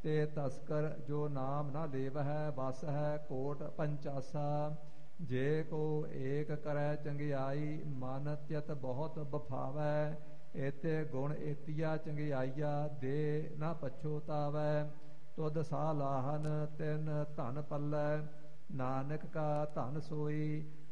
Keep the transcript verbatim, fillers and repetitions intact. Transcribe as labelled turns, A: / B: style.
A: ते तस्कर जो नाम न लेव है बस है कोट पंचासा। जे को एक करे चंगियाई मन त्यत बहुत बफावै। एते गुण एतिया चंगियाइया दे न पछोतावै। तुद सालाहन तिन धन पल्लै नानक का धन सोई